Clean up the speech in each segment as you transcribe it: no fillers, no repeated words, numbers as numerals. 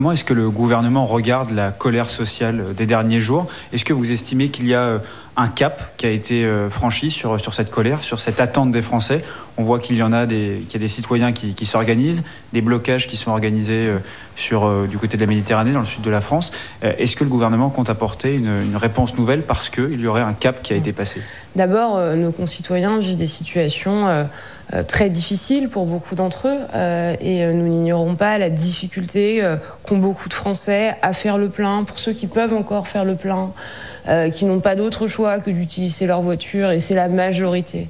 Comment est-ce que le gouvernement regarde la colère sociale des derniers jours? Est-ce que vous estimez qu'il y a un cap qui a été franchi sur cette colère, sur cette attente des Français? On voit qu'il y a des citoyens qui s'organisent, des blocages qui sont organisés du côté de la Méditerranée, dans le sud de la France. Est-ce que le gouvernement compte apporter une réponse nouvelle parce qu'il y aurait un cap qui a été passé? D'abord, nos concitoyens vivent des situations très difficiles pour beaucoup d'entre eux et nous n'ignorons pas la difficulté qu'ont beaucoup de Français à faire le plein, pour ceux qui peuvent encore faire le plein, qui n'ont pas d'autre choix que d'utiliser leur voiture, et c'est la majorité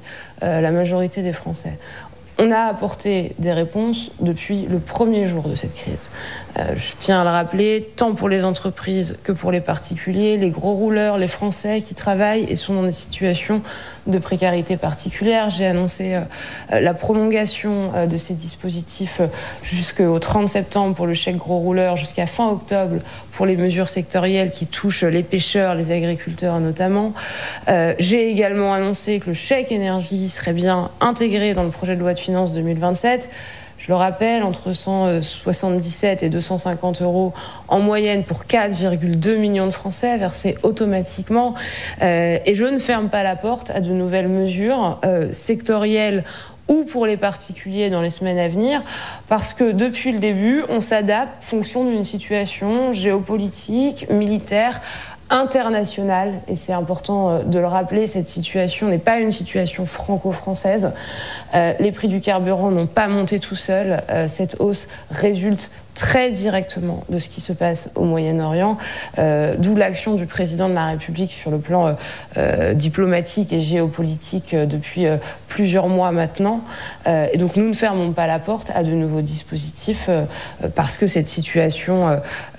des Français. On a apporté des réponses depuis le premier jour de cette crise. Je tiens à le rappeler, tant pour les entreprises que pour les particuliers, les gros rouleurs, les Français qui travaillent et sont dans des situations de précarité particulière. J'ai annoncé la prolongation de ces dispositifs jusqu'au 30 septembre pour le chèque gros rouleur, jusqu'à fin octobre pour les mesures sectorielles qui touchent les pêcheurs, les agriculteurs notamment. J'ai également annoncé que le chèque énergie serait bien intégré dans le projet de loi de finances 2027. Je le rappelle, entre 177 et 250 euros en moyenne pour 4,2 millions de Français versés automatiquement. Et je ne ferme pas la porte à de nouvelles mesures sectorielles ou pour les particuliers dans les semaines à venir, parce que depuis le début, on s'adapte en fonction d'une situation géopolitique, militaire, internationale, et c'est important de le rappeler, cette situation n'est pas une situation franco-française. Les prix du carburant n'ont pas monté tout seuls. Cette hausse résulte très directement de ce qui se passe au Moyen-Orient, d'où l'action du président de la République sur le plan diplomatique et géopolitique depuis plusieurs mois maintenant. Et donc nous ne fermons pas la porte à de nouveaux dispositifs parce que cette situation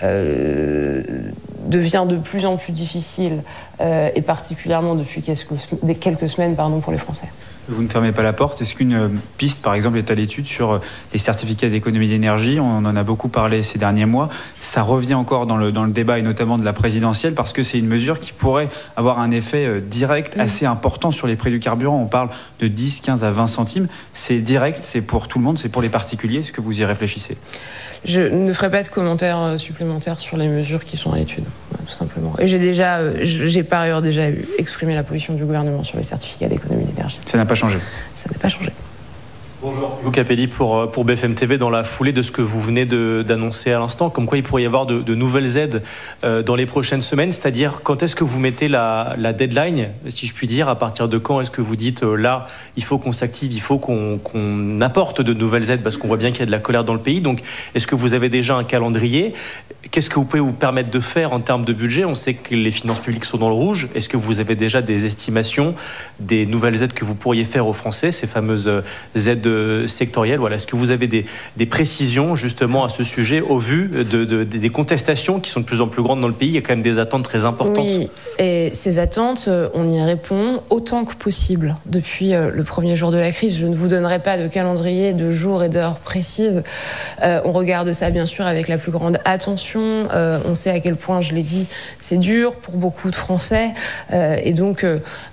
devient de plus en plus difficile et particulièrement depuis quelques semaines pour les Français. Vous ne fermez pas la porte. Est-ce qu'une piste, par exemple, est à l'étude sur les certificats d'économie d'énergie? On en a beaucoup parlé ces derniers mois. Ça revient encore dans le débat, et notamment de la présidentielle, parce que c'est une mesure qui pourrait avoir un effet direct assez important sur les prix du carburant. On parle de 10, 15 à 20 centimes. C'est direct, c'est pour tout le monde, c'est pour les particuliers. Est-ce que vous y réfléchissez? Je ne ferai pas de commentaires supplémentaires sur les mesures qui sont à l'étude, tout simplement. Et j'ai par ailleurs déjà exprimé la position du gouvernement sur les certificats d'économie d'énergie. Ça n'a pas changé? Ça n'a pas changé. Bonjour, Hugo Capelli pour BFM TV, dans la foulée de ce que vous venez d'annoncer à l'instant, comme quoi il pourrait y avoir de nouvelles aides dans les prochaines semaines, c'est-à-dire quand est-ce que vous mettez la deadline, si je puis dire, à partir de quand est-ce que vous dites là, il faut qu'on s'active, il faut qu'on apporte de nouvelles aides, parce qu'on voit bien qu'il y a de la colère dans le pays, donc est-ce que vous avez déjà un calendrier? Qu'est-ce que vous pouvez vous permettre de faire en termes de budget? On sait que les finances publiques sont dans le rouge. Est-ce que vous avez déjà des estimations des nouvelles aides que vous pourriez faire aux Français, ces fameuses aides sectorielles? Voilà. Est-ce que vous avez des précisions justement à ce sujet au vu des contestations qui sont de plus en plus grandes dans le pays? Il y a quand même des attentes très importantes. Oui, et ces attentes, on y répond autant que possible depuis le premier jour de la crise. Je ne vous donnerai pas de calendrier, de jours et d'heures précises. On regarde ça bien sûr avec la plus grande attention. On sait à quel point, je l'ai dit, c'est dur pour beaucoup de Français. Et donc,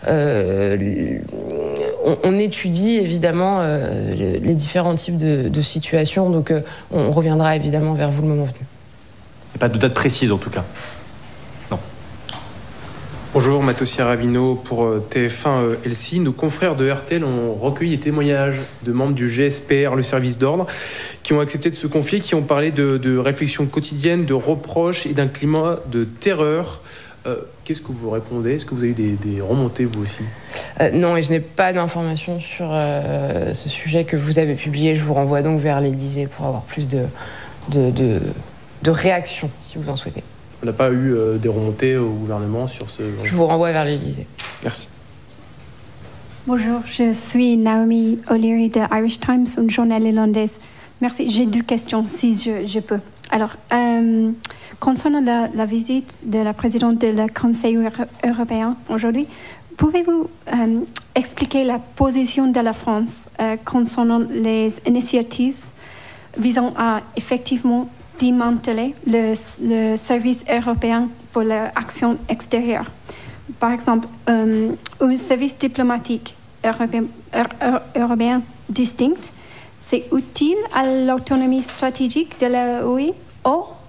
on étudie évidemment les différents types de situations. Donc, on reviendra évidemment vers vous le moment venu. Il n'y a pas de date précise en tout cas? Non. Bonjour, Matossia Ravino pour TF1 LCI. Nos confrères de RTL ont recueilli des témoignages de membres du GSPR, le service d'ordre, qui ont accepté de se confier, qui ont parlé de réflexions quotidiennes, de reproches et d'un climat de terreur. Qu'est-ce que vous répondez? Est-ce que vous avez des remontées, vous aussi? Non, et je n'ai pas d'informations sur ce sujet que vous avez publié. Je vous renvoie donc vers l'Élysée pour avoir plus de réactions, si vous en souhaitez. On n'a pas eu des remontées au gouvernement sur ce... Je vous renvoie vers l'Élysée. Merci. Bonjour, je suis Naomi O'Leary de Irish Times, une journal irlandaise. Merci, j'ai deux questions, si je peux. Alors, concernant la visite de la présidente du Conseil européen aujourd'hui, pouvez-vous expliquer la position de la France concernant les initiatives visant à effectivement démanteler le service européen pour l'action extérieure? Par exemple, un service diplomatique européen distinct, c'est utile à l'autonomie stratégique de l'UE? Or,